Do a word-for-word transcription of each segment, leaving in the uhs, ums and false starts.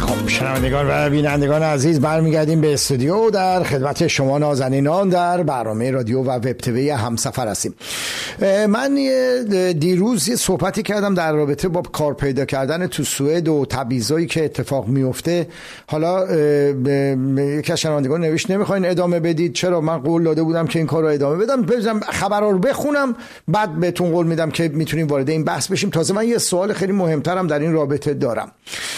شنوندگان و بینندگان عزیز، برمیگردیم به استودیو در خدمت شما نازنینان در برنامه رادیو و وب تیوی همسفر هستیم. من دیروز یه صحبتی کردم در رابطه با کار پیدا کردن تو سوئد و تبعیضایی که اتفاق میفته. حالا یکی از شنوندگان نوشت نمیخواین ادامه بدید. چرا؟ من قول داده بودم که این کار رو ادامه بدم، بذارم خبرها رو بخونم بعد بهتون قول میدم که میتونیم وارد این بحث بشیم. تازه من یه سوال خیلی مهمترم در این رابطه دارم.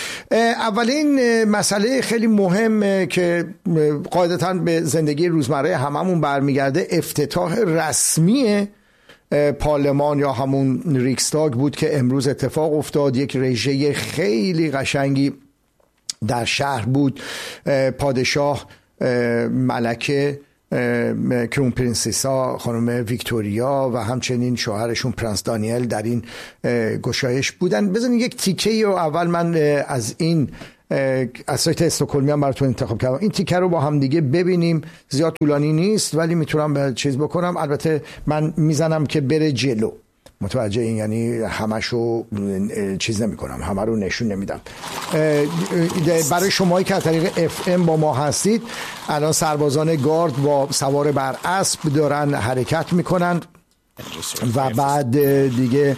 اولین مسئله خیلی مهم که قاعدتاً به زندگی روزمره هممون برمیگرده، افتتاح رسمی پارلمان یا همون ریکستاگ بود که امروز اتفاق افتاد. یک رژه خیلی قشنگی در شهر بود. پادشاه، ملکه، کرون پرنسسا خانم ویکتوریا و همچنین شوهرشون پرنس دانیل در این گشایش بودن. بزنین یک تیکه رو اول من از این از سایت استکهلمی هم براتون انتخاب کردم. این تیکه رو با هم دیگه ببینیم. زیاد طولانی نیست ولی میتونم به چیز بکنم. البته من میزنم که بره جلو، متوجه این، یعنی همشو چیز نمی کنم، همه رو نشون نمیدم. برای شمایی که از طریق اف ام با ما هستید، الان سربازان گارد با سوار بر اسب دارن حرکت میکنن و بعد دیگه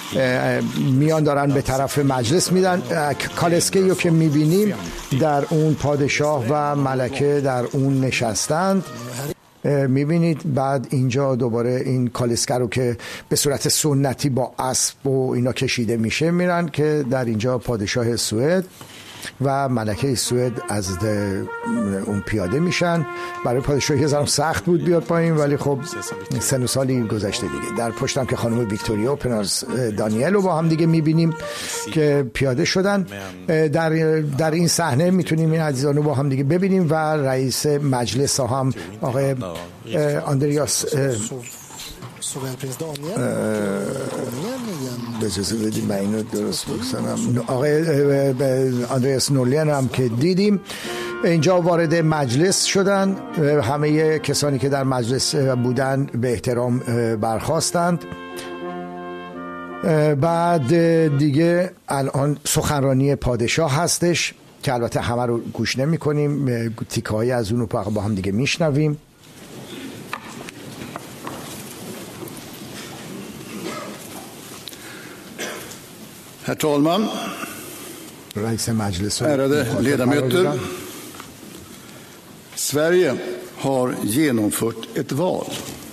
میان دارن به طرف مجلس میدن. کالسکه رو که میبینیم در اون پادشاه و ملکه در اون نشستند، میبینید. بعد اینجا دوباره این کالسکه رو که به صورت سنتی با اسب و اینا کشیده میشه میرن که در اینجا پادشاه سوئد و ملکه سوئد از اون پیاده میشن. برای پادشاه یه ذره سخت بود بیاد پایین ولی خب سن و سالی گذشته دیگه. در پشتم که خانم ویکتوریا و پرنس دانیل رو با هم دیگه میبینیم که پیاده شدن. در در این صحنه میتونیم این عزیزان رو با هم دیگه ببینیم و رئیس مجلس هم آقای آندریاس به اجازه بدیم من اینو درست بکنم. آقای آندریاس نولین هم که دیدیم اینجا وارد مجلس شدن. همه کسانی که در مجلس بودن به احترام برخاستند. بعد دیگه الان سخنرانی پادشاه هستش که البته همه رو گوش نمی کنیم، تیکه هایی از اون رو با هم دیگه میشنویم. Herr talman, ärade ledamöter. Sverige har genomfört ett val.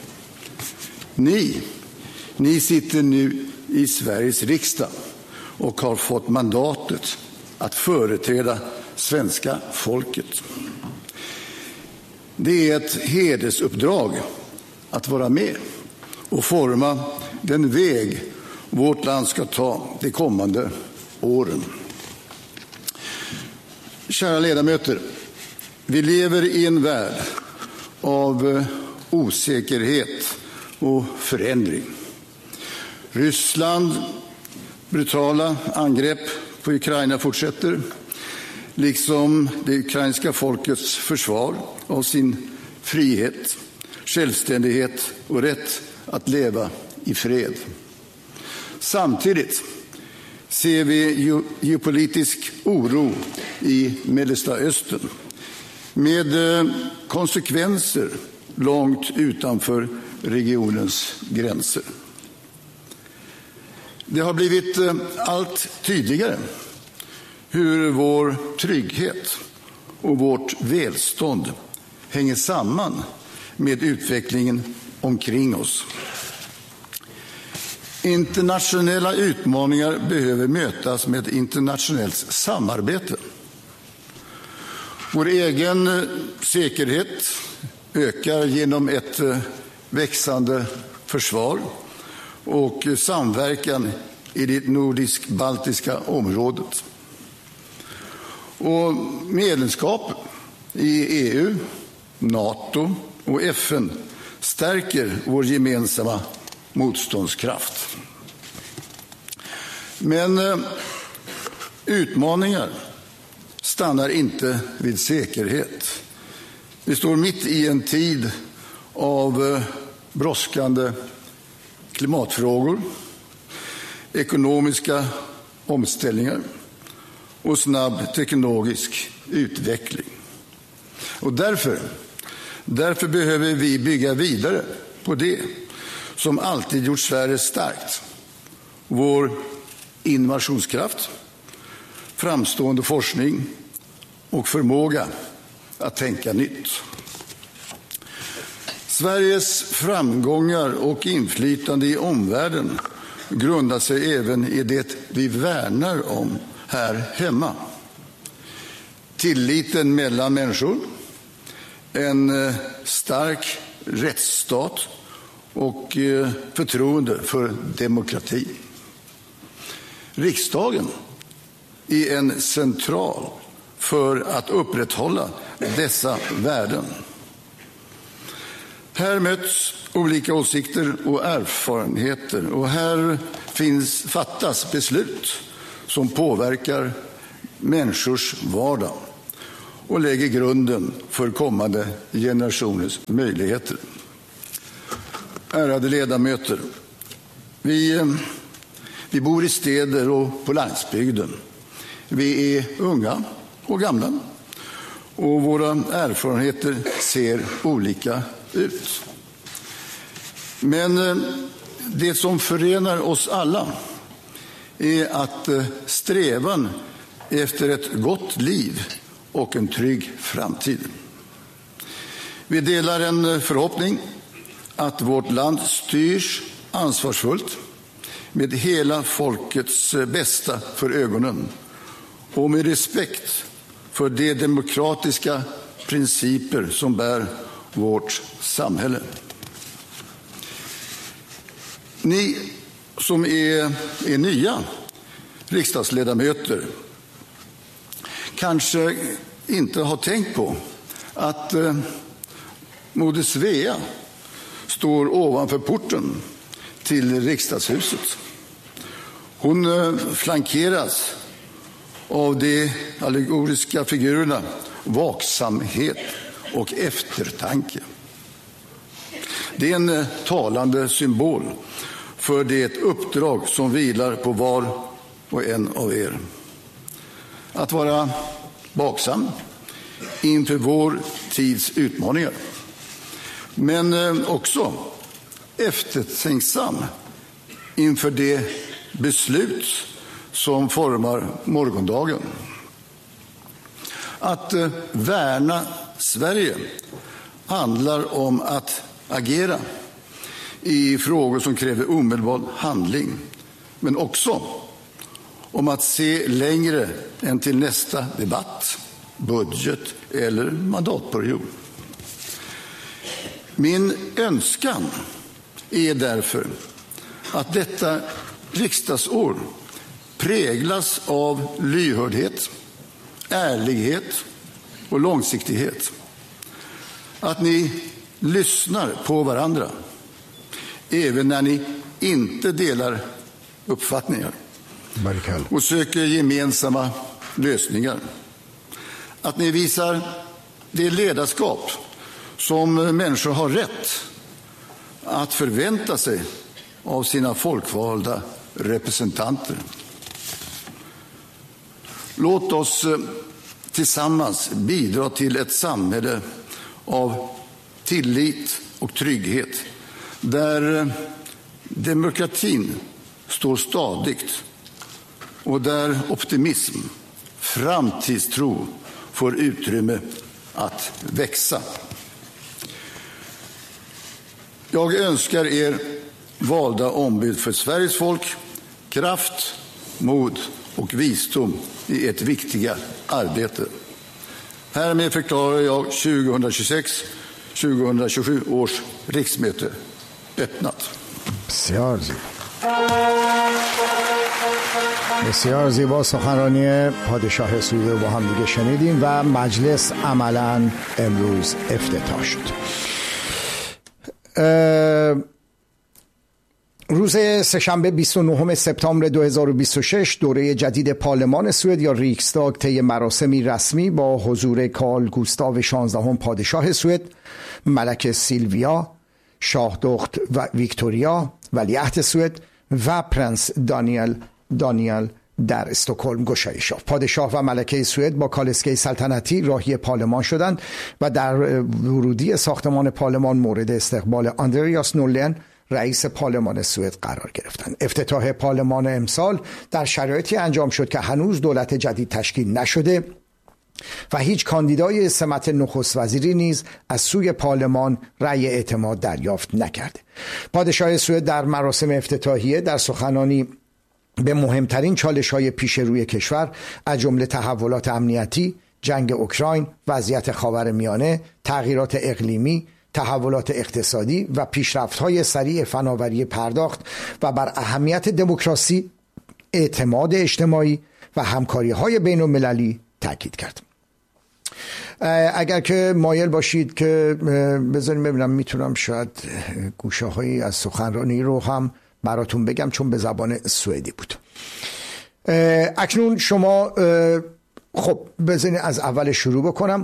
Ni, ni sitter nu i Sveriges riksdag och har fått mandatet att företräda svenska folket. Det är ett hedersuppdrag att vara med och forma den väg vårt land ska ta de kommande åren. Kära ledamöter, vi lever i en värld av osäkerhet och förändring. Ryssland brutala angrepp på Ukraina fortsätter, liksom det ukrainska folkets försvar av sin frihet, självständighet och rätt att leva i fred. Samtidigt ser vi geopolitisk oro i Mellersta Östern med konsekvenser långt utanför regionens gränser. Det har blivit allt tydligare hur vår trygghet och vårt välstånd hänger samman med utvecklingen omkring oss. Internationella utmaningar behöver mötas med internationellt samarbete. Vår egen säkerhet ökar genom ett växande försvar och samverkan i det nordisk-baltiska området. Och medlemskap i E U, NATO och F N stärker vår gemensamma motståndskraft. Men eh, utmaningar stannar inte vid säkerhet. Vi står mitt i en tid av eh, brådskande klimatfrågor, ekonomiska omställningar och snabb teknologisk utveckling. Och därför, därför behöver vi bygga vidare på det som alltid gjort Sverige starkt. Vår innovationskraft, framstående forskning och förmåga att tänka nytt. Sveriges framgångar och inflytande i omvärlden grundar sig även i det vi värnar om här hemma. Tilliten mellan människor, en stark rättsstat och förtroende för demokrati. Riksdagen är en central för att upprätthålla dessa värden. Här möts olika åsikter och erfarenheter och här finns, fattas beslut som påverkar människors vardag och lägger grunden för kommande generationers möjligheter. Ärade ledamöter, vi, vi bor i städer och på landsbygden. Vi är unga och gamla och våra erfarenheter ser olika ut. Men det som förenar oss alla är att strävan efter ett gott liv och en trygg framtid. Vi delar en förhoppning att vårt land styrs ansvarsfullt med hela folkets bästa för ögonen och med respekt för de demokratiska principer som bär vårt samhälle. Ni som är, är nya riksdagsledamöter kanske inte har tänkt på att eh, Moder Svea står ovanför porten till riksdagshuset. Hon eh, flankeras av de allegoriska figurerna vaksamhet och eftertanke. Det är en eh, talande symbol för det uppdrag som vilar på var och en av er. Att vara vaksam inför vår tids utmaningar. Men eh, också eftertänksam inför det beslut som formar morgondagen. Att eh, värna Sverige handlar om att agera i frågor som kräver omedelbar handling, men också om att se längre än till nästa debatt, budget eller mandatperiod. Min önskan är därför att detta riksdagsår präglas av lyhördhet, ärlighet och långsiktighet. Att ni lyssnar på varandra även när ni inte delar uppfattningar och söker gemensamma lösningar. Att ni visar det ledarskap som människor har rätt att förvänta sig av sina folkvalda representanter. Låt oss tillsammans bidra till ett samhälle av tillit och trygghet där demokratin står stadigt och där optimism, framtidstro får utrymme att växa. Jag önskar er valda ombud för Sveriges folk kraft, mod och visdom i ett viktiga arbete. Härmed förklarar jag tjugohundratjugosex tjugohundratjugosju års riksmöte öppnat. بسیار زیبا بسیار زیبا سخنرانی پادشاه سوئد رو با هم دیگه شنیدیم و مجلس عملاً امروز افتتاح شد. روز سه‌شنبه بیست و نهم سپتامبر دو هزار و بیست و شش دوره جدید پارلمان سوئد یا ریکستاگ طی مراسمی رسمی با حضور کارل گوستاو شانزدهم پادشاه سوئد، ملکه سیلویا، شاهدخت و ویکتوریا ولیعهد سوئد و پرنس دانیل دانیل در استکهلم گشایش یافت. پادشاه و ملکه سوئد با کالسکه سلطنتی راهی پارلمان شدند و در ورودی ساختمان پارلمان مورد استقبال آندریاس نولن رئیس پارلمان سوئد قرار گرفتند. افتتاح پارلمان امسال در شرایطی انجام شد که هنوز دولت جدید تشکیل نشده و هیچ کاندیدای سمت نخست وزیری نیز از سوی پارلمان رأی اعتماد دریافت نکرده. پادشاه سوئد در مراسم افتتاحیه در سخنانی به مهمترین چالش‌های پیش روی کشور از جمله تحولات امنیتی، جنگ اوکراین، وضعیت خاورمیانه، تغییرات اقلیمی، تحولات اقتصادی و پیشرفت‌های سریع فناوری پرداخت و بر اهمیت دموکراسی، اعتماد اجتماعی و همکاری‌های بین‌المللی تاکید کرد. اگر که مایل باشید که بذاریم ببینم میتونم شاید گوشه‌هایی از سخنرانی رو هم براتون بگم چون به زبان سوئدی بود. اکنون شما خب بذارید از اول شروع بکنم.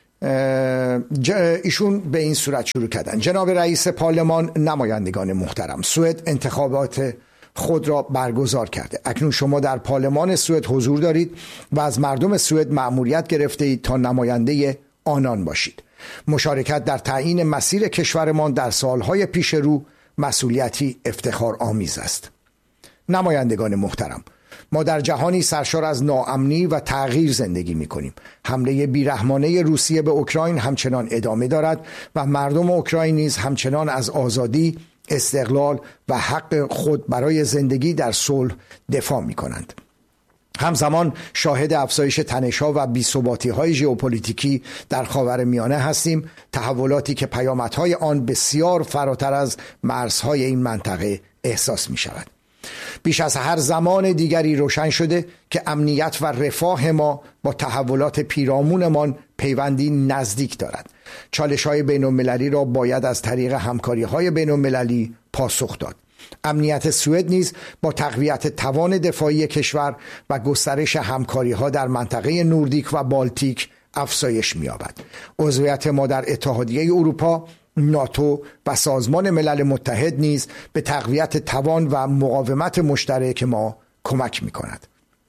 ایشون به این صورت شروع کردن: جناب رئیس پارلمان، نمایندگان محترم، سوئد انتخابات خود را برگزار کرده. اکنون شما در پارلمان سوئد حضور دارید و از مردم سوئد مأموریت گرفته اید تا نماینده آنان باشید. مشارکت در تعیین مسیر کشورمان در سالهای پیش رو مسئولیتی افتخار آمیز است. نمایندگان محترم، ما در جهانی سرشار از ناامنی و تغییر زندگی می کنیم. حمله بیرحمانه روسیه به اوکراین همچنان ادامه دارد و مردم اوکراین نیز همچنان از آزادی، استقلال و حق خود برای زندگی در صلح دفاع می کنند. همزمان شاهد افزایش تنش‌ها و بی‌ثباتی‌های ژئوپلیتیکی در خاورمیانه هستیم، تحولاتی که پیامدهای آن بسیار فراتر از مرزهای این منطقه احساس می شود. بیش از هر زمان دیگری روشن شده که امنیت و رفاه ما با تحولات پیرامونمان پیوندی نزدیک دارد. چالش‌های بین‌المللی را باید از طریق همکاری‌های بین‌المللی پاسخ داد. امنیت سوئد نیز با تقویت توان دفاعی کشور و گسترش همکاری‌ها در منطقه نوردیک و بالتیک افزایش می‌یابد. عضویت ما در اتحادیه اروپا، ناتو و سازمان ملل متحد نیز به تقویت توان و مقاومت مشترک ما کمک می‌کند.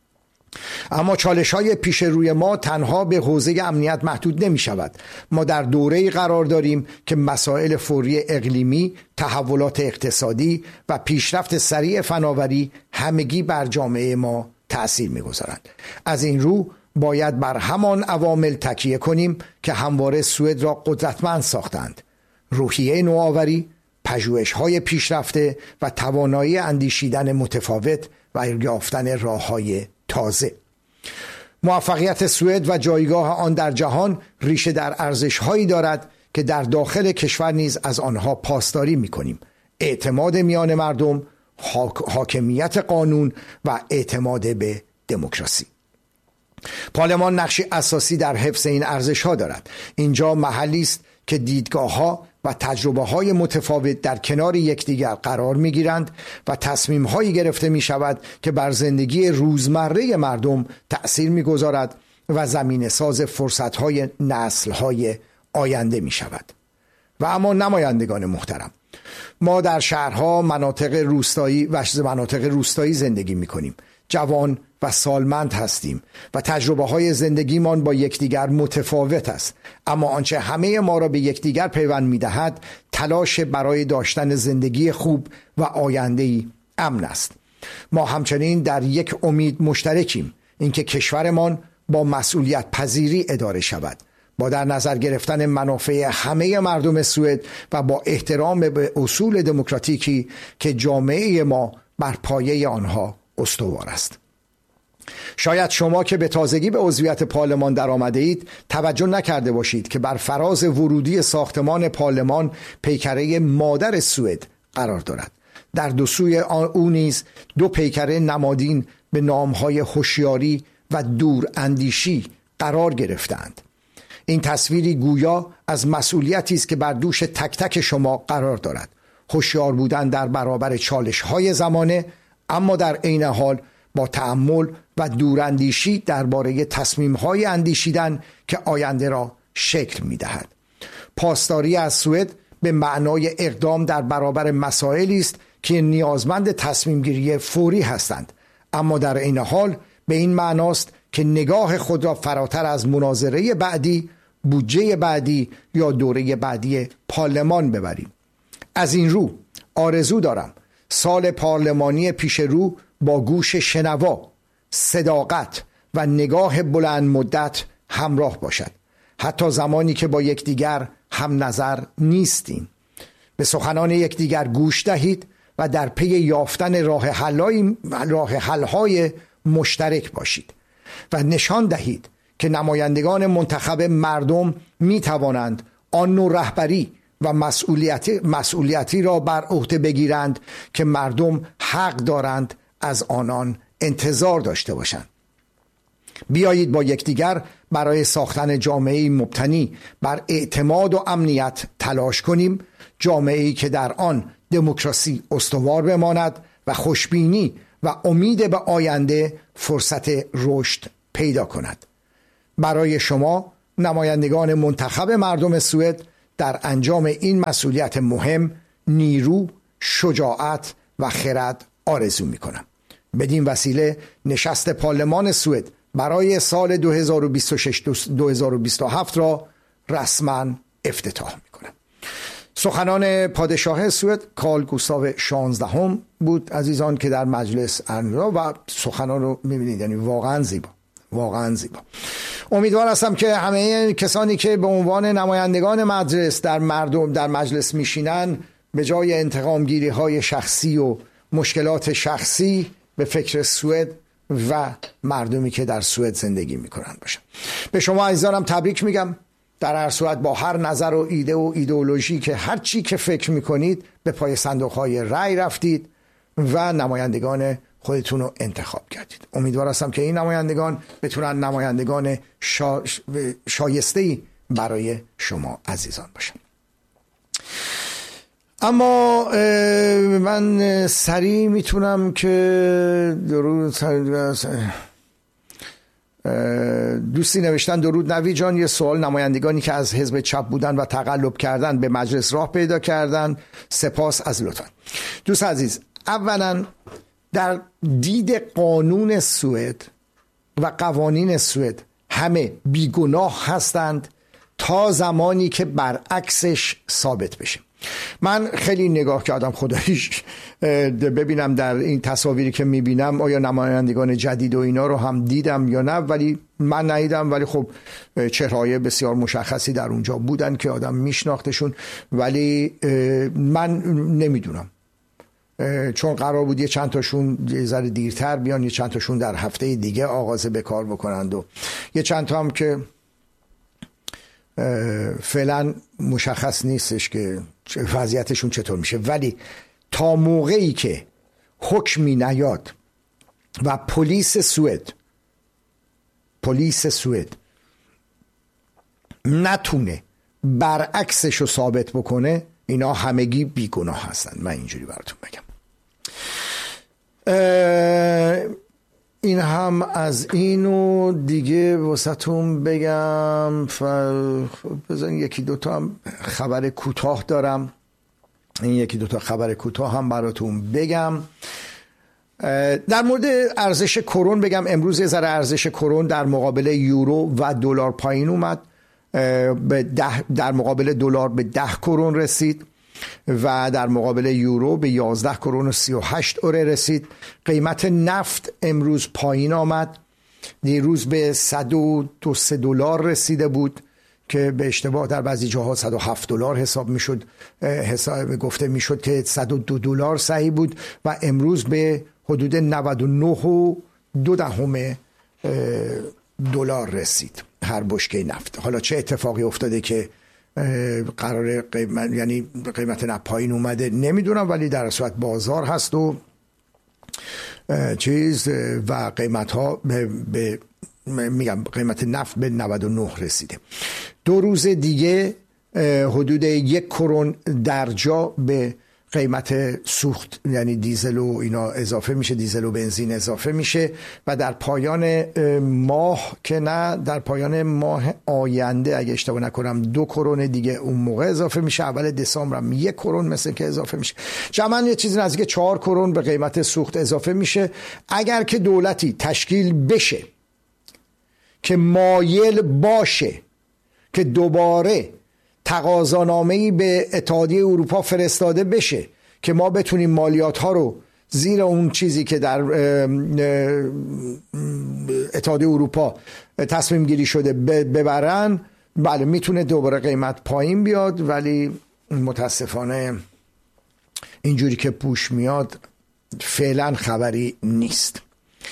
اما چالش‌های پیش روی ما تنها به حوزه امنیت محدود نمی‌شود. ما در دوره‌ای قرار داریم که مسائل فوری اقلیمی، تحولات اقتصادی و پیشرفت سریع فناوری همگی بر جامعه ما تأثیر می‌گذارند. از این رو باید بر همان عوامل تکیه کنیم که همواره سوئد را قدرتمند ساختند: روحیه نوآوری، پژوهش‌های پیشرفته و توانایی اندیشیدن متفاوت و یافتن راه‌های تازه. موفقیت سوئد و جایگاه آن در جهان ریشه در ارزش‌هایی دارد که در داخل کشور نیز از آنها پاسداری می‌کنیم: اعتماد میان مردم، حاکمیت قانون و اعتماد به دموکراسی. پارلمان نقشی اساسی در حفظ این ارزش‌ها دارد. اینجا محلی است که دیدگاه‌ها و تجربه‌های متفاوت در کنار یکدیگر قرار می‌گیرند و تصمیم‌هایی گرفته می‌شود که بر زندگی روزمره مردم تأثیر می‌گذارد و زمینه‌ساز فرصت‌های نسل‌های آینده می‌شود. و اما نمایندگان محترم، ما در شهرها، مناطق روستایی و مناطق روستایی زندگی می‌کنیم. جوان و سالمند هستیم و تجربه های زندگیمان با یکدیگر متفاوت است، اما آنچه همه ما را به یکدیگر پیوند می‌دهد تلاش برای داشتن زندگی خوب و آینده‌ای امن است. ما همچنین در یک امید مشترکیم، اینکه کشورمان با مسئولیت پذیری اداره شود، با در نظر گرفتن منافع همه مردم سوئد و با احترام به اصول دموکراتیکی که جامعه ما بر پایه آنها استوار است. شاید شما که به تازگی به عضویت پارلمان در آمده اید توجه نکرده باشید که بر فراز ورودی ساختمان پارلمان پیکره مادر سوئد قرار دارد. در دو سوی او نیز دو پیکره نمادین به نامهای هوشیاری و دور اندیشی قرار گرفتند. این تصویری گویا از مسئولیتی است که بر دوش تک تک شما قرار دارد: هوشیار بودن در برابر چالش‌های زمانه، اما در عین حال با تأمل و دوراندیشی درباره تصمیم‌های اندیشیدن که آینده را شکل می‌دهد. پاسداری از سوئد به معنای اقدام در برابر مسائلی است که نیازمند تصمیم گیری فوری هستند، اما در این حال به این معناست که نگاه خود را فراتر از مناظره بعدی، بودجه بعدی یا دوره بعدی پارلمان ببریم. از این رو آرزو دارم سال پارلمانی پیش رو با گوش شنوا، صداقت و نگاه بلند مدت همراه باشد، حتی زمانی که با یکدیگر هم نظر نیستیم. به سخنان یکدیگر گوش دهید و در پی یافتن راه حل‌های راه حل‌های مشترک باشید و نشان دهید که نمایندگان منتخب مردم می توانند آن نوع رهبری و مسئولیتی, مسئولیتی را بر عهده بگیرند که مردم حق دارند از آنان انتظار داشته باشند. بیایید با یکدیگر برای ساختن جامعه‌ای مبتنی بر اعتماد و امنیت تلاش کنیم، جامعه‌ای که در آن دموکراسی استوار بماند و خوشبینی و امید به آینده فرصت رشد پیدا کند. برای شما نمایندگان منتخب مردم سوئد در انجام این مسئولیت مهم نیرو، شجاعت و خرد آرزو می‌کنم. بدین وسیله نشست پارلمان سوئد برای سال دو هزار و بیست و شش دو هزار و بیست و هفت را رسما افتتاح می‌کنم. سخنان پادشاه سوئد کارل گوستاو شانزدهم بود عزیزان که در مجلس انجا و سخنان رو می‌بینید، یعنی واقعا زیبا، واقعا زیبا. امیدوار هستم که همه کسانی که به عنوان نمایندگان مجلس در مردم در مجلس میشینن به جای انتقام گیری های شخصی و مشکلات شخصی به فکر سوئد و مردمی که در سوئد زندگی میکنن باشن. به شما عزیزانم تبریک میگم. در هر صورت با هر نظر و ایده و ایدئولوژی که هر چی که فکر میکنید به پای صندوق های رأی رفتید و نمایندگان خودتون رو انتخاب کردید. امیدوار هستم که این نمایندگان بتونن نمایندگان شا... شایسته‌ای برای شما عزیزان باشن. اما من سریع میتونم که درود دوستی نوشتن درود نوی جان، یه سوال: نمایندگانی که از حزب چپ بودن و تقلب کردن به مجلس راه پیدا کردن، سپاس از لطفا. دوست عزیز، اولا در دید قانون سوئد و قوانین سوئد همه بیگناه هستند تا زمانی که برعکسش ثابت بشه. من خیلی نگاه کردم خداییش ببینم در این تصاویری که میبینم آیا نمایندگان جدید و اینا رو هم دیدم یا نه، ولی من ندیدم، ولی خب چهره‌های بسیار مشخصی در اونجا بودن که آدم میشناختشون، ولی من نمیدونم چون قرار بود یه چند تاشون یه ذره دیرتر بیان، یه چند تاشون در هفته دیگه آغاز به کار بکنند و یه چند تا هم که فعلا مشخص نیستش که وضعیتشون چطور میشه. ولی تا موقعی که حکمی نیاد و پلیس سوئد پلیس سوئد نتونه برعکسش رو ثابت بکنه، اینا همگی بیگناه هستن. من اینجوری براتون بگم. این هم از اینو دیگه واسهتون بگم. بذارین یکی دوتا هم خبر کوتاه دارم، این یکی دوتا خبر کوتاه هم براتون بگم. در مورد ارزش کرون بگم امروز یه ذره ارزش کرون در مقابل یورو و دلار پایین اومد، به ده در مقابل دلار به ده کرون رسید و در مقابل یورو به یازده کرون و سی و هشت اوره رسید. قیمت نفت امروز پایین آمد، دیروز به صد و دو دلار رسیده بود که به اشتباه در بعضی جاها صد و هفت دلار حساب میشد، حساب گفته میشد که صد و دو دلار صحیح بود و امروز به حدود نود و نه و دو دهم دلار رسید هر بشکه نفت. حالا چه اتفاقی افتاده که قرار قیمت یعنی قیمت نفت پایین اومده نمیدونم، ولی در صورت بازار هست و چیز و قیمت ها به, به میگم قیمت نفت به نود و نه رسیده. دو روز دیگه حدود یک کرون درجا به قیمت سوخت یعنی دیزل و اینا اضافه میشه، دیزل و بنزین اضافه میشه و در پایان ماه که نه در پایان ماه آینده اگه اشتباه نکنم دو کرون دیگه اون موقع اضافه میشه، اول دسامبر هم یک کرون مثل که اضافه میشه، جمعاً یه چیزی نزدیک چهار کرون به قیمت سوخت اضافه میشه. اگر که دولتی تشکیل بشه که مایل باشه که دوباره تقاضانامه‌ای به اتحادیه اروپا فرستاده بشه که ما بتونیم مالیات ها رو زیر اون چیزی که در اتحادیه اروپا تصمیم گیری شده ببرن، بله میتونه دوباره قیمت پایین بیاد، ولی متاسفانه اینجوری که پوش میاد فعلا خبری نیست.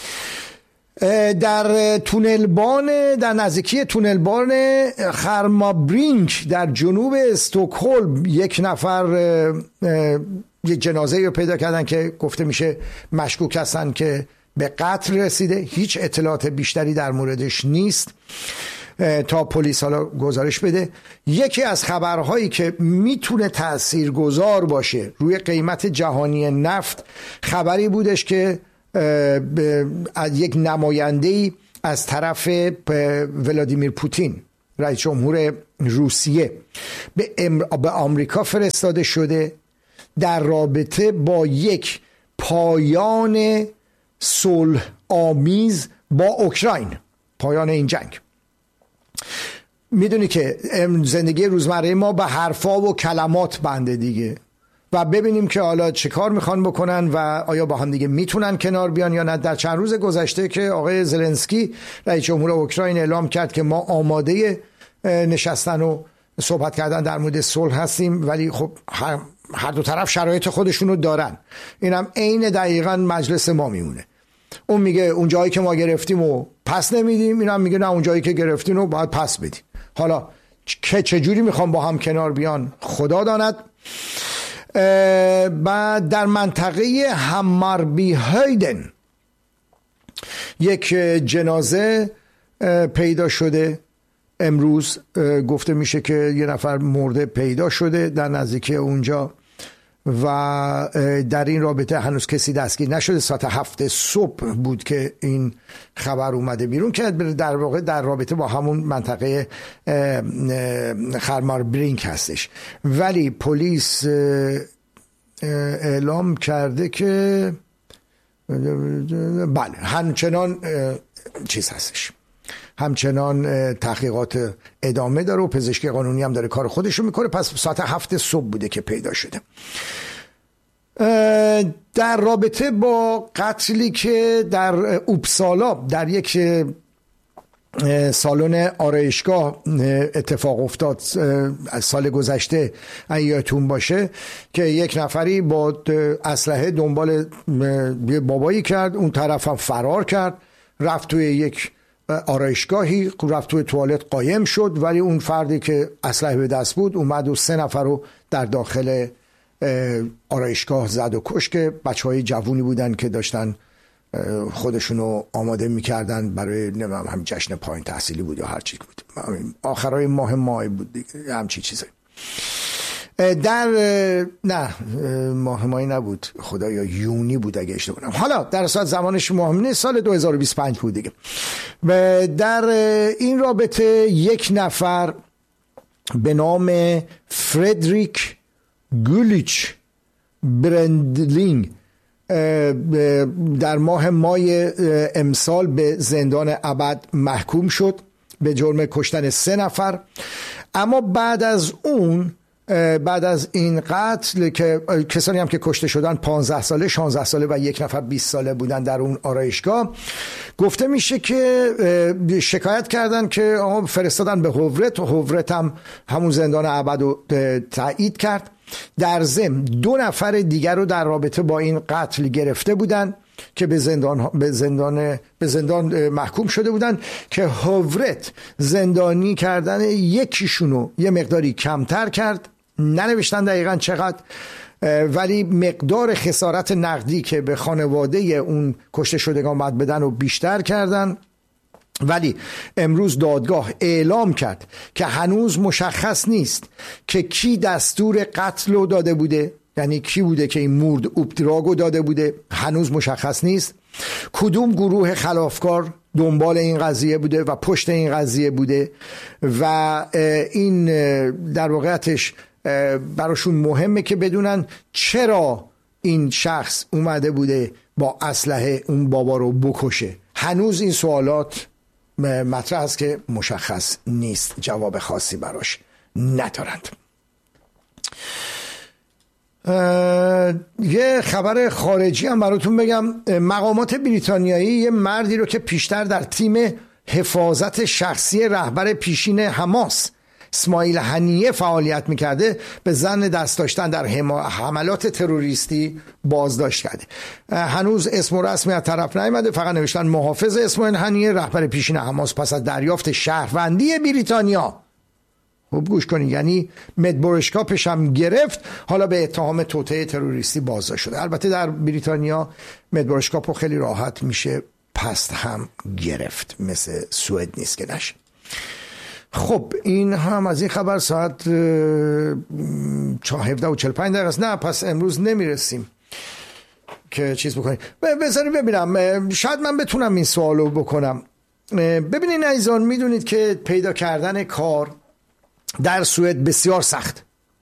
در تونلبان در نزدیکی تونلبان خرمابرینک در جنوب استکهلم یک نفر یک جنازه رو پیدا کردن که گفته میشه مشکوک هستن که به قتل رسیده. هیچ اطلاعات بیشتری در موردش نیست تا پلیس حالا گزارش بده. یکی از خبرهایی که میتونه تاثیرگذار باشه روی قیمت جهانی نفت خبری بودش که از یک نماینده‌ای از طرف ولادیمیر پوتین رئیس جمهور روسیه به, به آمریکا فرستاده شده در رابطه با یک پایان صلح آمیز با اوکراین، پایان این جنگ. میدونی که زندگی روزمره ما به حرفا و کلمات بنده دیگه و ببینیم که حالا چه کار میخوان بکنن و آیا با هم دیگه میتونن کنار بیان یا نه. در چند روز گذشته که آقای زلنسکی رئیس جمهور اوکراین اعلام کرد که ما آماده نشستن و صحبت کردن در مورد صلح هستیم، ولی خب هر دو طرف شرایط خودشونو دارن. اینم عین دقیقاً مجلس ما میمونه. اون میگه اون جایی که ما گرفتیم و پس نمیدیم، اینم میگه نه اون جایی که گرفتین رو باید پس بدیم. حالا که چجوری میخوام با هم کنار بیان خدا داند. بعد در منطقه هماربی هایدن یک جنازه پیدا شده امروز، گفته میشه که یه نفر مرده پیدا شده در نزدیکی اونجا و در این رابطه هنوز کسی دستگیر نشده. ساعت هفت صبح بود که این خبر اومده بیرون که در واقع در رابطه با همون منطقه خرمابرینک هستش، ولی پلیس اعلام کرده که بله همچنان چیز هستش، همچنان تحقیقات ادامه داره و پزشکی قانونی هم داره کار خودش رو میکنه. پس ساعت هفت صبح بوده که پیدا شده. در رابطه با قتلی که در اوپسالا در یک سالن آرایشگاه اتفاق افتاد از سال گذشته یادتون باشه که یک نفری با اسلحه دنبال بابایی کرد، اون طرف هم فرار کرد، رفت توی یک آرایشگاهی، رفت توی توالت قایم شد، ولی اون فردی که اسلحه به دست بود اومد و سه نفر رو در داخل آرایشگاه زد و کشت که بچهای جوونی بودن که داشتن خودشونو آماده میکردن برای نمیم هم جشن پایان تحصیلی بود یا هر چی بود، آخرای ماه ماه بود دیگه، همچی چیزایی. در نه ماه ماهی نبود خدایا، یونی بود اگه اشتباه کنم. حالا در اصل زمانش ماه سال دو هزار و بیست و پنج بود دیگه. و در این رابطه یک نفر به نام فردریک گولیچ برندلینگ در ماه مای امسال به زندان ابد محکوم شد به جرم کشتن سه نفر. اما بعد از اون بعد از این قتل که کسانی هم که کشته شدن پانزده ساله، شانزده ساله و یک نفر بیست ساله بودن در اون آرایشگاه، گفته میشه که شکایت کردن که آها فرستادن به هوورت و هوورت هم همون زندان ابد رو تایید کرد. در ضمن دو نفر دیگر رو در رابطه با این قتل گرفته بودن که به زندان به زندان به زندان محکوم شده بودن که هوورت زندانی کردن یکیشونو یه مقداری کمتر کرد، ننوشتن دقیقاً چقدر، ولی مقدار خسارت نقدی که به خانواده اون کشته شدگان باید بدن و بیشتر کردن. ولی امروز دادگاه اعلام کرد که هنوز مشخص نیست که کی دستور قتل رو داده بوده، یعنی کی بوده که این مورد اوپدراگو داده بوده هنوز مشخص نیست. کدوم گروه خلافکار دنبال این قضیه بوده و پشت این قضیه بوده و این در واقعیتش براشون مهمه که بدونن چرا این شخص اومده بوده با اسلحه اون بابا رو بکشه. هنوز این سوالات مطرح است که مشخص نیست، جواب خاصی براش ندارند. یه خبر خارجی هم براتون بگم. مقامات بریتانیایی یه مردی رو که پیشتر در تیم حفاظت شخصی رهبر پیشین حماس اسماعیل هنیه فعالیت میکرده به ظن دست داشتن در حملات تروریستی بازداشت کرده. هنوز اسم و رسمی از طرف نیامده، فقط نوشتن محافظ اسماعیل هنیه رهبر پیشین حماس پس از دریافت شهروندی بریتانیا. خوب گوش کنید، یعنی مدبورشکاپش هم گرفت، حالا به اتهام توطئه تروریستی بازداشت شده. البته در بریتانیا مدبورشکاپو خیلی راحت میشه پست هم گرفت، مثل سوئد نیست که نشه. خب این هم از این خبر. ساعت هفده و چهل و پنج دقیقه است. نه پس امروز نمیرسیم که چیز بکنیم. بذارید ببینم شاید من بتونم این سوالو بکنم. ببینید عزیزان، میدونید که پیدا کردن کار در سوئد بسیار سخت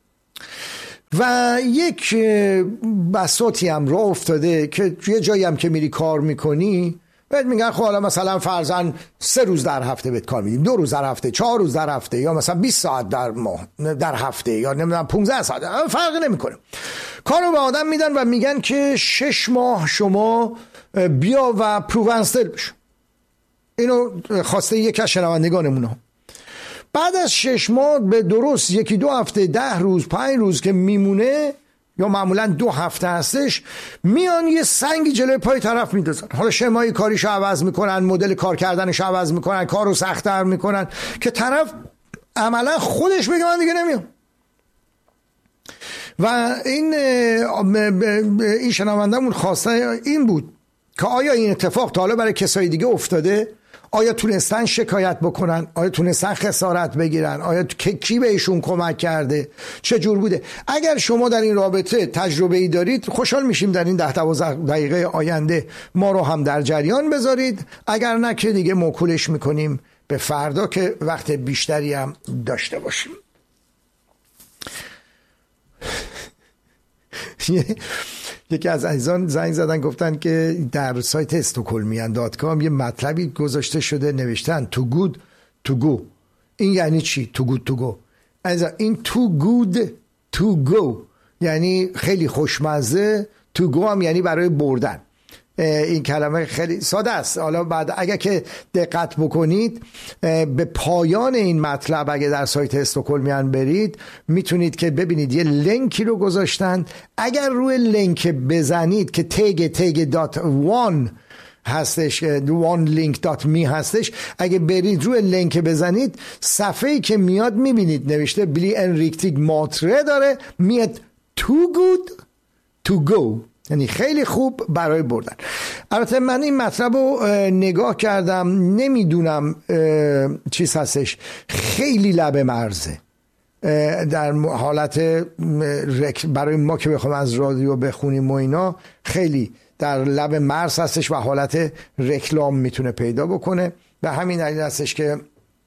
و یک بساطی هم راه افتاده که یه جایی هم که میری کار میکنی بهت میگن خب حالا مثلا فرضاً سه روز در هفته بهت کار میدیم، دو روز در هفته، چهار روز در هفته، یا مثلا بیست ساعت در ماه در هفته، یا نمیدونم پانزده ساعت، فرق نمیکنه. کارو به آدم میدن و میگن که شش ماه شما بیا و پروونستل بشو. اینو خواسته یک از شنوندگانمون. بعد از شش ماه به درست یکی دو هفته، ده روز، پنج روز که میمونه یا معمولا دو هفته هستش، میان یه سنگی جلوی پای طرف میدازن. حالا شمای کاریشو عوض میکنن، مدل کار کردنش عوض میکنن، کارو سخت‌تر میکنن که طرف عملا خودش بگه من دیگه نمیام. و این این شنوندمون خواسته این بود که آیا این اتفاق تا حالا برای کسای دیگه افتاده؟ آیا تونستن شکایت بکنن؟ آیا تونستن خسارت بگیرن؟ آیا کی بهشون کمک کرده؟ چه جور بوده؟ اگر شما در این رابطه تجربه ای دارید خوشحال میشیم در این ده دوازده دقیقه آینده ما رو هم در جریان بذارید. اگر نه که دیگه موکولش میکنیم به فردا که وقت بیشتری هم داشته باشیم. یکی از عزیزان زنگ زدن گفتن که در سایت استکهلمیان دات کام یه مطلبی گذاشته شده، نوشتن too good to go. این یعنی چی؟ too good to go. این too good to go یعنی خیلی خوشمزه، to go هم یعنی برای بردن. این کلمه خیلی ساده است. حالا بعد اگه که دقت بکنید به پایان این مطلب اگه در سایت استکهلمیان برید میتونید که ببینید یه لینکی رو گذاشتن. اگر روی لینک بزنید که تگ تگ دات وان هستش، وان لینک دات می هستش، اگه برید روی لینک بزنید صفحه‌ای که میاد میبینید نوشته بلی انریکتیگ ماتره داره، میاد too good to go یعنی خیلی خوب برای بردن. البته من این مطلب رو نگاه کردم، نمیدونم چیز هستش، خیلی لب مرزه در حالت برای ما که بخوام از رادیو بخونیم و اینا، خیلی در لب مرز هستش و حالت رکلام میتونه پیدا بکنه. به همین دلیل هستش که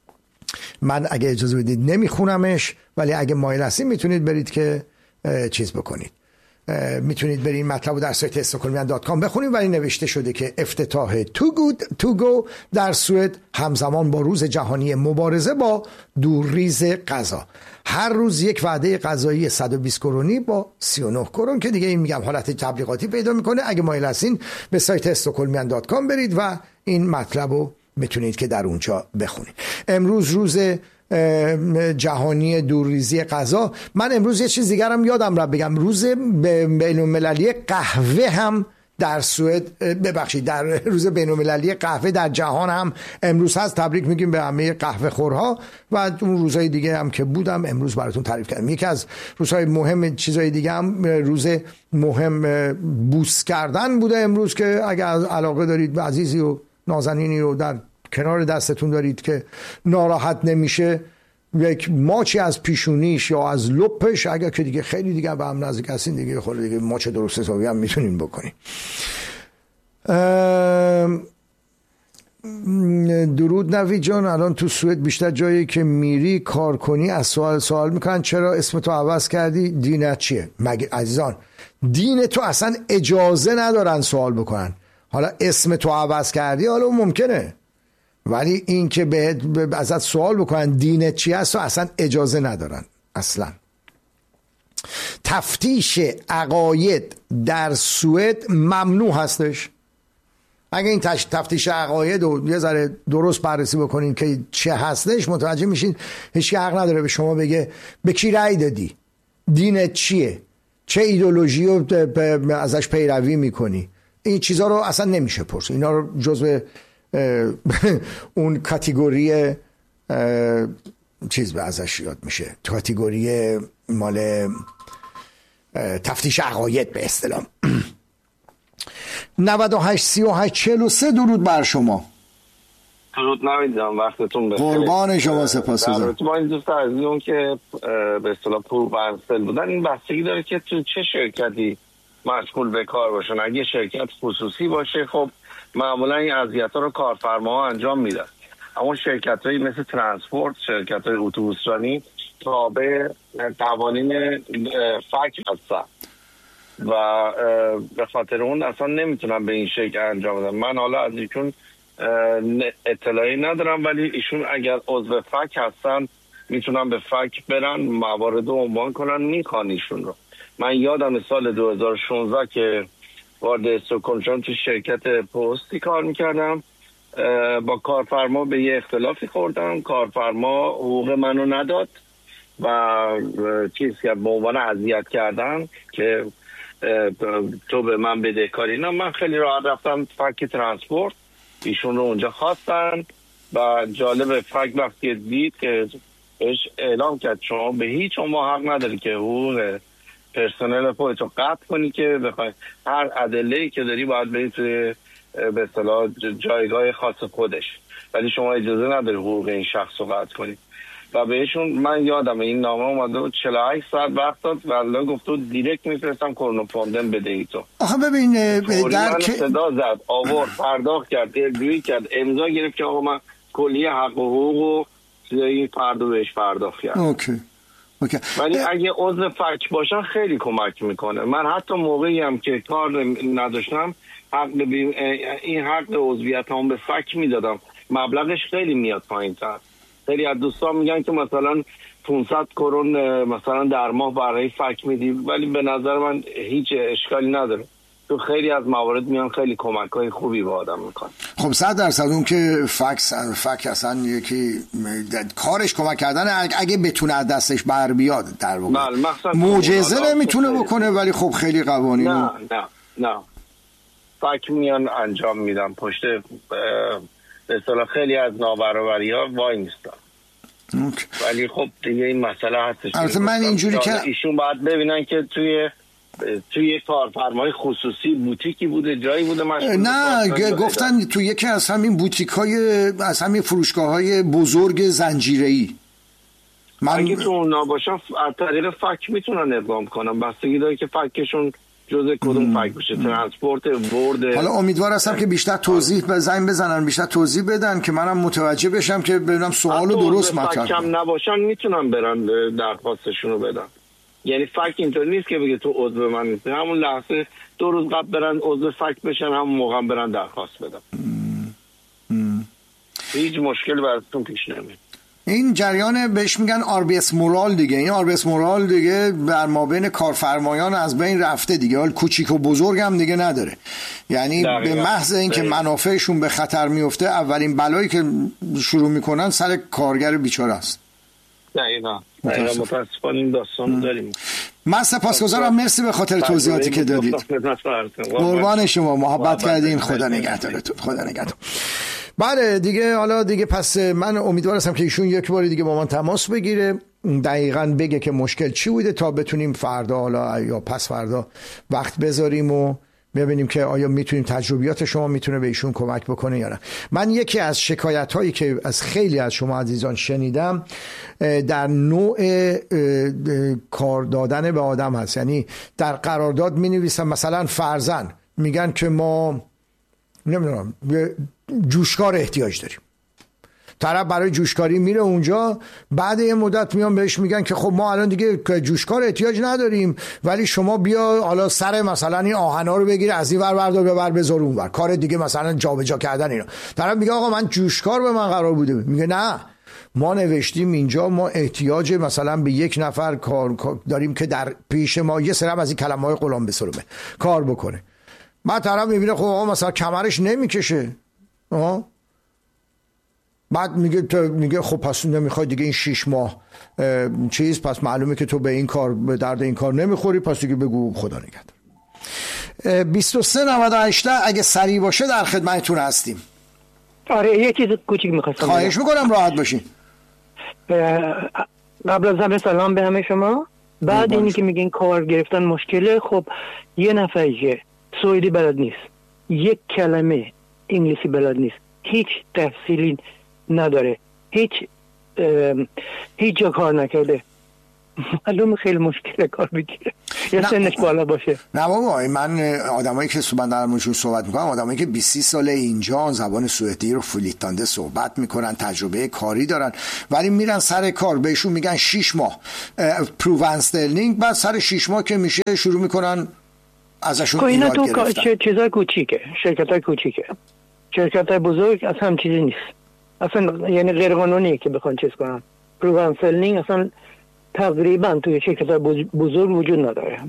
من اگه اجازه بدید نمیخونمش، ولی اگه مایل هستید میتونید برید که چیز بکنید، میتونید برید مطلب رو در سایت استکهلمیان دات کام بخونید. ولی نوشته شده که افتتاح too good to go در سوئد همزمان با روز جهانی مبارزه با دورریز غذا. هر روز یک وعده غذایی صد و بیست کرونی با سی و نه کرون که دیگه این میگم حالت تبلیغاتی پیدا میکنه. اگه مایل هستین به سایت استکهلمیان دات کام برید و این مطلب رو میتونید که در اونجا بخونید. امروز روز جهانی دورریزی غذا. من امروز یه چیز دیگر هم یادم رفت بگم، روز بین‌المللی قهوه هم در سوئد، ببخشید در روز بین‌المللی قهوه در جهان هم امروز هست. تبریک میگیم به همه قهوه خورها و اون روزهای دیگه هم که بودم امروز براتون تعریف کردم. یکی از روزهای مهم چیزهای دیگه هم روز مهم بوس کردن بوده امروز، که اگر علاقه دارید عزیزی و نازنینی رو در کنار دستتون دارید که ناراحت نمیشه یک ماچی از پیشونیش یا از لپش، اگر که دیگه خیلی دیگه به هم نزدیک هستین دیگه خود دیگه ماچ درست حسابی هم میتونین بکنین. درود نوید جان، الان تو سوئد بیشتر جایی که میری کار کنی از سوال سوال میکنن چرا اسم تو عوض کردی، دینت چیه؟ مگه عزیزان دین تو اصلا اجازه ندارن سوال بکنن. حالا اسم تو عوض کردی حالا ممکنه، ولی این که بهت ازت سوال بکنن دینت چی هست و اصلا اجازه ندارن اصلا. تفتیش عقاید در سوئد ممنوع هستش. اگه این تفتیش عقاید رو یه ذره درست بررسی بکنین که چه هستش متوجه میشین هیچ حق نداره به شما بگه به کی رأی دادی، دینت چیه، چه ایدئولوژی رو ازش پیروی میکنی. این چیزها رو اصلا نمیشه پرسید. اینا رو جزو اون کاتگوری چیز به ازش یاد میشه، کاتگوری مال تفتیش عقاید به اصطلاح. نود و هشت سی و هشت چهل و سه درود بر شما. درود نمیدم، وقتتون بخیر. قربان شما، سپاسگزارم. ما این دوست عزیزون که به اصطلاح پول برسل بودن، این بستگی داره که تو چه شرکتی مشغول به کار باشن. اگه شرکت خصوصی باشه خب معمولا این اذیت‌ها رو کارفرماها انجام میدن، اما شرکت‌هایی مثل ترانسپورت، شرکت‌های اتوبوسرانی تابع قوانین فک هستن و به خاطر اون اصلا نمیتونم به این شکل انجام بدم. من حالا از ایشون اطلاعی ندارم، ولی ایشون اگر عضو فک هستن میتونن به فک برن، موارد رو عنوان کنن، میخوان ایشون رو. من یادم سال دو هزار و شانزده که وارد استکهلم شدم تو شرکت پستی کار میکردم، با کارفرما به یه اختلافی خوردم، کارفرما حقوق منو نداد و چیز کرد به عنوان اذیت کردن که تو به من بدهکاری. نه، من خیلی راحت رفتم فک ترانسپورت، ایشون رو اونجا خواستن و جالب فک وقتی دید که بهش اعلام کرد شما به هیچ عنوان حق نداری که حقوق پرسنل خودتو قطع کنی، که بخوای هر ادله‌ای که داری باید بری توی به اصطلاح جایگاه خاص خودش، ولی شما اجازه نداری حقوق این شخص رو قطع کنی. و بهشون من یادم این نامه اومده و چهل و هشت ساعت وقت داد و الله گفت دیرکت میفرستم کورنوفوندن بده ای تو. آخه ببین در که صدا زد، آورد، پرداخت کرد، دلجویی کرد، امضا گرفت که آقا من کلیه حق و حقوق و این فرد رو بهش پرداخت کرد. اوکی. اوکی. ولی اگه عضو فک باشن خیلی کمک میکنه. من حتی موقعی هم که کار نداشتم حق ببین این حق عضویت هم به فک میدادم، مبلغش خیلی میاد پایین تر. خیلی از دوستان میگن که مثلا پانصد کرون مثلا در ماه برای فک میدی، ولی به نظر من هیچ اشکالی نداره. تو خیلی از موارد میان خیلی کمک‌های خوبی به آدم میکنه. خب صد درصد اون که فکس فک اصلا یکی کارش کمک کردن اگه بتونه از دستش بر بیاد در واقع. معجزه نمیتونه بکنه ولی خب خیلی قوانین. نه نه نه. فک میان انجام میدن پشت به اصطلاح خیلی از نابرابری‌ها وای نیستن. ولی خب دیگه این مسئله هستش. البته من اینجوری که ایشون باید ببینن که توی توی کارفرمای خصوصی بوتیکی بوده، جایی بوده. نه گفتن توی یکی از همین بوتیک‌های از همین فروشگاه‌های بزرگ زنجیره‌ای. من اگه تو اونا باشن از طریق فک میتونن اقدام کنن، بستگی داره که فکشون جزء کدوم فک بشه، ترانسپورت، ورد. حالا امیدوار هستم که بیشتر توضیح بزنن بزنن بیشتر توضیح بدن که منم متوجه بشم که ببینم سوالو درست مطرح کنم. کم نباشن میتونن برن درخواستشون رو بدن. یعنی فک اینطور نیست که بگه تو عضو من نیستی، همون لحظه دو روز قبل برن عضو فک بشن، همون موقع برن درخواست بدن. هیچ مشکلی براتون پیش نمیاد. این جریان بهش میگن آر بی اس مورال دیگه. این آر بی اس مورال دیگه در مابین کارفرمایان از بین رفته دیگه. حال کوچیک و بزرگ هم دیگه نداره. یعنی به محض اینکه منافعشون به خطر میفته اولین بلایی که شروع میکنن سر کارگر بیچاره است. دقیقاً. متاسفانه این داستان داریم. من سپاسگزارم، مرسی به خاطر توضیحاتی که دادید. قربان شما، محبت کردین. خدا نگهدارتون. خدا نگهدار. بله دیگه، حالا دیگه پس من امیدوار هستم که ایشون یک بار دیگه با من تماس بگیره، دقیقاً بگه که مشکل چی بوده تا بتونیم فردا حالا یا پس فردا وقت بذاریم و ببینیم که آیا میتونیم تجربیات شما میتونه به ایشون کمک بکنه یا نه. من یکی از شکایت هایی که از خیلی از شما عزیزان شنیدم در نوع کار دادن به آدم هست. یعنی در قرارداد می نویسن مثلا فرضاً میگن که ما نمیدونم جوشکار احتیاج داریم، طرف برای جوشکاری میره اونجا، بعد یه مدت میان بهش میگن که خب ما الان دیگه جوشکار احتیاج نداریم، ولی شما بیا حالا سر مثلا این آهنا رو بگیر از این ور بردار ببر بذار اون ور، کار دیگه مثلا جابجا کردن اینا. طرف میگه آقا من جوشکار به من قرار بوده، میگه نه ما نوشتیم اینجا ما احتیاج مثلا به یک نفر کار داریم که در پیش ما یه سری از این کلمه‌های غلام بسرومه کار بکنه. بعد طرف میبینه خب آقا مثلا کمرش نمیکشه، آها بعد میگه تو میگه خب پس نمیخوای دیگه این شیش ماه چیز، پس معلومه که تو به این کار به درد این کار نمیخوری، پس دیگه بگو خدا نگهدار. بیست و سه نود و هشت اگه سریع باشه در خدمتتون هستیم. آره یه چیز کوچیک میخواستم خواهش میکنم راحت باشین. قبل از همه سلام به همه شما. بعد اینی که میگین کار گرفتن مشکله، خب یه نفر سوئدی بلد نیست، یک کلمه انگلیسی بلد نیست، هیچ تحصیلی نداره، هیچ هیچ جا کار نکرده، معلومه خیلی مشکله کار بگیره یا سنش بالا باشه. نه بابا من آدمایی که من در موردشون صحبت میکنم آدمایی که بیست ساله اینجا زبان سوئدی رو فلیتانده صحبت میکنن، تجربه کاری دارن، ولی میرن سر کار بهشون میگن شش ماه پروونستلینگ، بعد سر شش ماه که میشه شروع میکنن ازشون ایراد گرفتن. اینا تو چیزای کوچیکه، شرکتای کوچیکه، شرکتای بزرگ از هم چیزی نیست اصلا، یعنی غیر قانونیه که بخوان چیز کنن. پروونسلینگ اصلا تقریبا توی شرکتای بزرگ وجود نداره.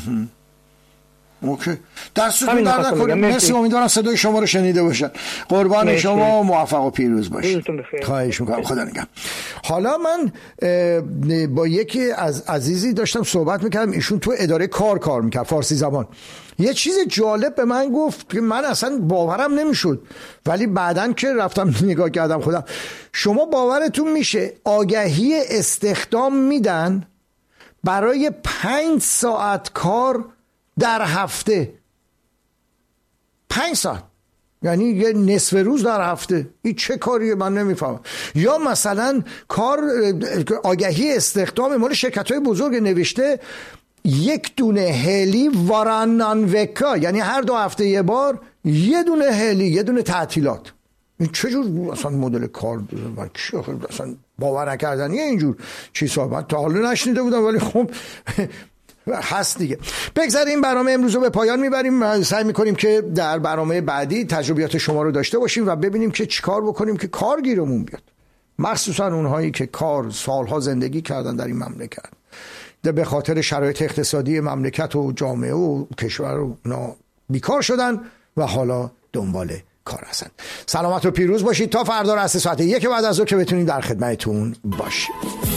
اوکی دستتون در نکنه. مرسی، امیدوارم صدای شما رو شنیده باشن. قربان مرسی. شما موفق و پیروز باشید. خواهش میکنم، خدا نگهدار. حالا من با یکی از عزیزی داشتم صحبت میکردم، ایشون تو اداره کار کار میکرد، فارسی زبان. یه چیز جالب به من گفت که من اصلا باورم نمیشد، ولی بعدن که رفتم نگاه کردم خودم، شما باورتون میشه آگهی استخدام میدن برای پنج ساعت کار در هفته، پنج ساعت، یعنی یه نصف روز در هفته. این چه کاریه من نمیفهمم. یا مثلا کار آگهی استخدام مال شرکت‌های بزرگ نوشته یک دونه هلی وارانان وکا، یعنی هر دو هفته یه بار یه دونه هلی، یه دونه تعطیلات. این چجور اصلا مدل کار من اصلا باور نکردنیه اینجور چیزا. من تا حالا نشنیده بودم، ولی خب هست دیگه. بگذاریم برنامه امروز رو به پایان میبریم. سعی میکنیم که در برنامه بعدی تجربیات شما رو داشته باشیم و ببینیم که چیکار بکنیم که کارگیرمون بیاد، مخصوصا اونهایی که کار سالها زندگی کردن در این مملکت، به خاطر شرایط اقتصادی مملکت و جامعه و کشور و اونا بیکار شدن و حالا دنبال کار هستن. سلامت و پیروز باشید تا فردا رس ساعت یک بعد از ظهر که بتونیم در خدمتتون باشیم.